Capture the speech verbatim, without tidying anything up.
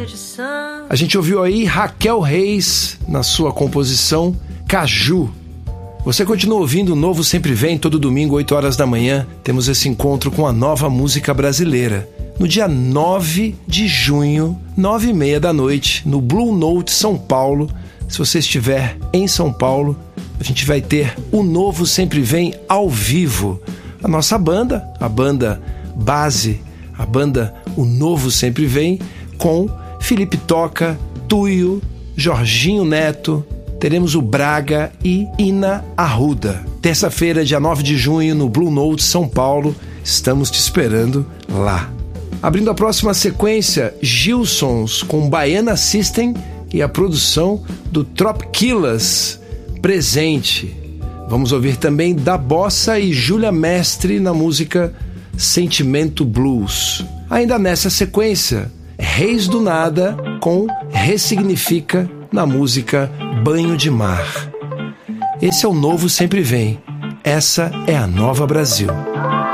A gente ouviu aí Raquel Reis na sua composição Caju. Você continua ouvindo o Novo Sempre Vem, todo domingo, oito horas da manhã. Temos esse encontro com a nova música brasileira. No dia nove de junho, nove e meia da noite, no Blue Note São Paulo. Se você estiver em São Paulo, a gente vai ter o Novo Sempre Vem ao vivo. A nossa banda, a banda base, a banda O Novo Sempre Vem, com Felipe Toca, Tuyo, Jorginho Neto, teremos o Braga e Ina Arruda. Terça-feira, dia nove de junho, no Blue Note São Paulo. Estamos te esperando lá. Abrindo a próxima sequência, Gilsons com Baiana System e a produção do Tropkillaz, Presente. Vamos ouvir também Da Bossa e Júlia Mestre na música Sentimento Blues. Ainda nessa sequência, Reis do Nada com Ressignifica na música Banho de Mar. Esse é o Novo Sempre Vem. Essa é a Nova Brasil.